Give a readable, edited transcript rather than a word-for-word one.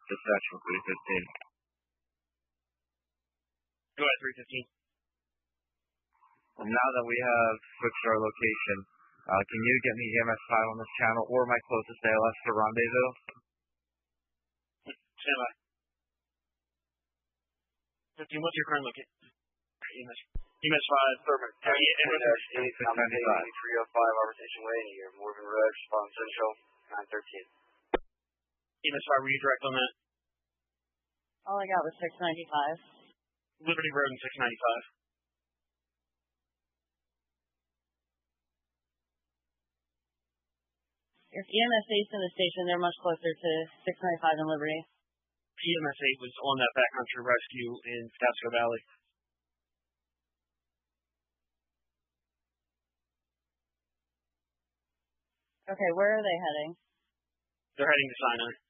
Dispatch from 315. Go ahead, 315. Now that we have switched our location, can you get me EMS 5 on this channel or my closest ALS to rendezvous? Stand by. 15, what's your current location? EMS 5, Thurman. EMS 8, 305 Arbitration Way, near Morgan Road, Spawn Central, 913. EMS 5, were you direct on that? All I got was 695. Liberty Road and 695. If EMS 8's in the station, they're much closer to 695 and Liberty. EMS 8 was on that backcountry rescue in Patapsco Valley. Okay, where are they heading? They're heading to Sinai.